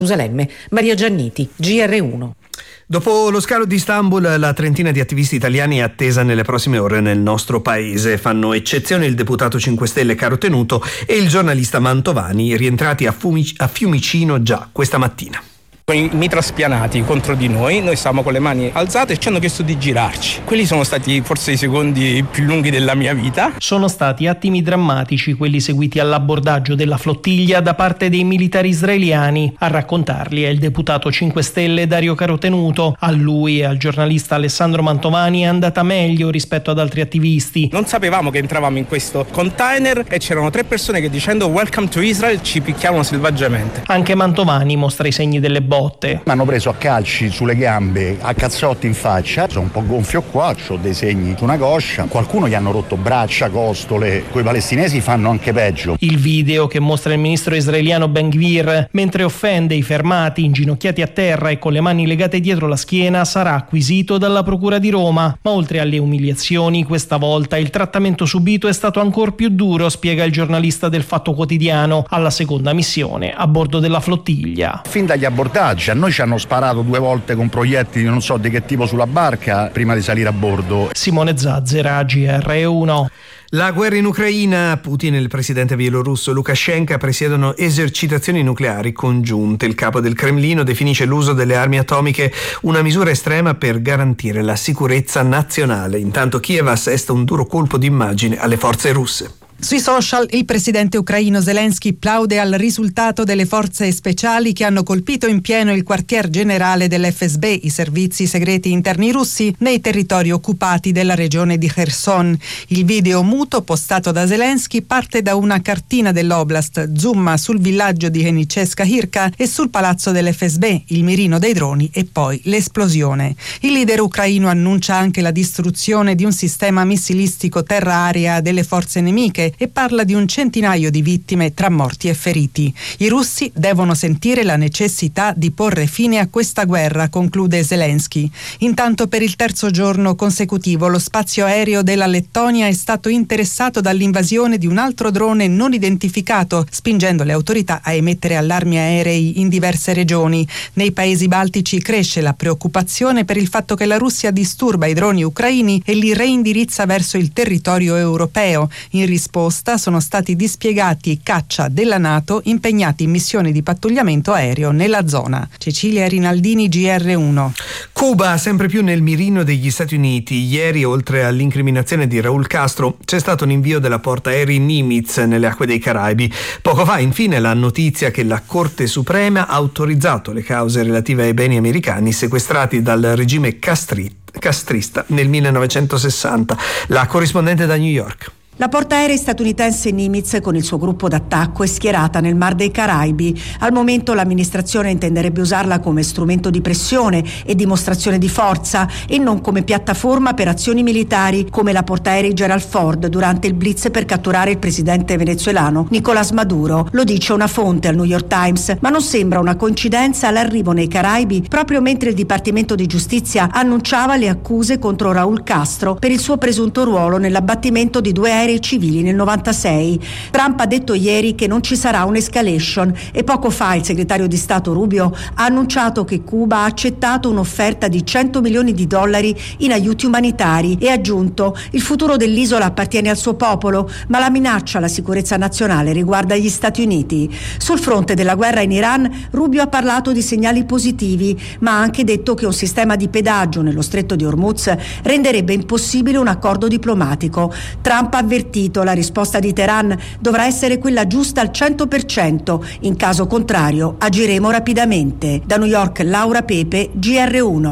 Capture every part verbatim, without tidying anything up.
Gerusalemme. Maria Gianniti, G R uno. Dopo lo scalo di Istanbul, la trentina di attivisti italiani è attesa nelle prossime ore nel nostro paese. Fanno eccezione il deputato cinque Stelle Caro Tenuto e il giornalista Mantovani, rientrati a, Fumi- a Fiumicino già questa mattina. Con i mitra spianati contro di noi, noi stavamo con le mani alzate e ci hanno chiesto di girarci. Quelli sono stati forse i secondi più lunghi della mia vita. Sono stati attimi drammatici quelli seguiti all'abbordaggio della flottiglia da parte dei militari israeliani. A raccontarli è il deputato cinque Stelle Dario Carotenuto. A lui e al giornalista Alessandro Mantovani è andata meglio rispetto ad altri attivisti. Non sapevamo che entravamo in questo container e c'erano tre persone che dicendo "Welcome to Israel" ci picchiavano selvaggiamente. Anche Mantovani mostra i segni delle botte. Mi hanno preso a calci sulle gambe, a cazzotti in faccia, sono un po' gonfio qua, ho dei segni su una coscia, qualcuno gli hanno rotto braccia, costole, coi palestinesi fanno anche peggio. Il video che mostra il ministro israeliano Ben Gvir mentre offende i fermati inginocchiati a terra e con le mani legate dietro la schiena sarà acquisito dalla procura di Roma, ma oltre alle umiliazioni questa volta il trattamento subito è stato ancor più duro, spiega il giornalista del Fatto Quotidiano alla seconda missione a bordo della flottiglia. Fin dagli abbordaggi a noi ci hanno sparato due volte con proiettili non so di che tipo sulla barca prima di salire a bordo. Simone Zazzera, G R uno. La guerra in Ucraina, Putin e il presidente bielorusso Lukashenko presiedono esercitazioni nucleari congiunte. Il capo del Cremlino definisce l'uso delle armi atomiche una misura estrema per garantire la sicurezza nazionale. Intanto Kiev assesta un duro colpo d'immagine alle forze russe. Sui social il presidente ucraino Zelensky plaude al risultato delle forze speciali che hanno colpito in pieno il quartier generale dell'F S B, i servizi segreti interni russi, nei territori occupati della regione di Kherson. Il video muto postato da Zelensky parte da una cartina dell'oblast, zoom sul villaggio di Henichevska Hirka e sul palazzo dell'F S B, il mirino dei droni e poi l'esplosione. Il leader ucraino annuncia anche la distruzione di un sistema missilistico terra-aria delle forze nemiche e parla di un centinaio di vittime tra morti e feriti. I russi devono sentire la necessità di porre fine a questa guerra, conclude Zelensky. Intanto per il terzo giorno consecutivo lo spazio aereo della Lettonia è stato interessato dall'invasione di un altro drone non identificato, spingendo le autorità a emettere allarmi aerei in diverse regioni. Nei paesi baltici cresce la preoccupazione per il fatto che la Russia disturba i droni ucraini e li reindirizza verso il territorio europeo. In risposta sono stati dispiegati caccia della NATO impegnati in missioni di pattugliamento aereo nella zona. Cecilia Rinaldini, G R uno. Cuba sempre più nel mirino degli Stati Uniti. Ieri, oltre all'incriminazione di Raul Castro, c'è stato un invio della portaerei Nimitz nelle acque dei Caraibi. Poco fa, infine, la notizia che la Corte Suprema ha autorizzato le cause relative ai beni americani sequestrati dal regime castri- castrista nel millenovecentosessanta. La corrispondente da New York. La portaerei statunitense Nimitz con il suo gruppo d'attacco è schierata nel Mar dei Caraibi. Al momento l'amministrazione intenderebbe usarla come strumento di pressione e dimostrazione di forza e non come piattaforma per azioni militari come la portaerei Gerald Ford durante il blitz per catturare il presidente venezuelano Nicolás Maduro. Lo dice una fonte al New York Times, ma non sembra una coincidenza l'arrivo nei Caraibi proprio mentre il Dipartimento di Giustizia annunciava le accuse contro Raul Castro per il suo presunto ruolo nell'abbattimento di due aerei civili nel novantasei. Trump ha detto ieri che non ci sarà un'escalation e poco fa il segretario di Stato Rubio ha annunciato che Cuba ha accettato un'offerta di cento milioni di dollari in aiuti umanitari e ha aggiunto: il futuro dell'isola appartiene al suo popolo, ma la minaccia alla sicurezza nazionale riguarda gli Stati Uniti. Sul fronte della guerra in Iran, Rubio ha parlato di segnali positivi, ma ha anche detto che un sistema di pedaggio nello stretto di Hormuz renderebbe impossibile un accordo diplomatico. Trump ha avvertito la risposta di Teheran dovrà essere quella giusta al cento per cento, in caso contrario agiremo rapidamente. Da New York, Laura Pepe, G R uno.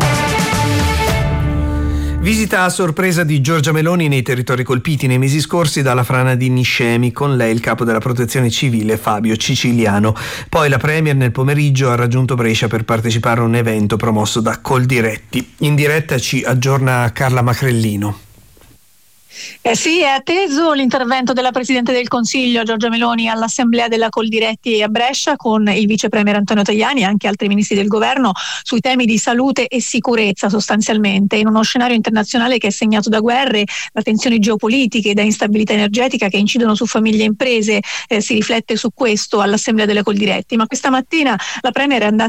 Visita a sorpresa di Giorgia Meloni nei territori colpiti nei mesi scorsi dalla frana di Niscemi, con lei il capo della protezione civile Fabio Ciciliano. Poi la Premier nel pomeriggio ha raggiunto Brescia per partecipare a un evento promosso da Coldiretti. In diretta ci aggiorna Carla Macrellino. Eh sì, è atteso l'intervento della Presidente del Consiglio Giorgia Meloni all'Assemblea della Coldiretti a Brescia con il Vice Premier Antonio Tajani e anche altri ministri del governo sui temi di salute e sicurezza sostanzialmente, in uno scenario internazionale che è segnato da guerre, da tensioni geopolitiche, da instabilità energetica che incidono su famiglie e imprese. Eh, si riflette su questo all'Assemblea della Coldiretti, ma questa mattina la Premier è andata